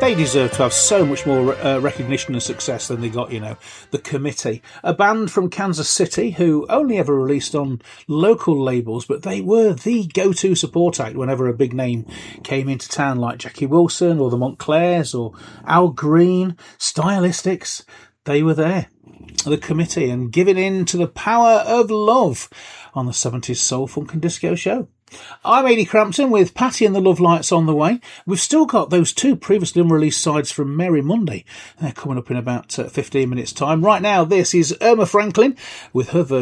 They deserve to have so much more recognition and success than they got, you know. The Committee, a band from Kansas City who only ever released on local labels, but they were the go-to support act whenever a big name came into town, like Jackie Wilson or the Montclairs or Al Green, Stylistics. They were there. The Committee, and giving in to the power of love on the 70s Soul, Funk and Disco Show. I'm Ady Crampton with Patty and the Love Lights on the way. We've still got those two previously unreleased sides from Mary Monday. They're coming up in about 15 minutes' time. Right now, this is Irma Franklin with her version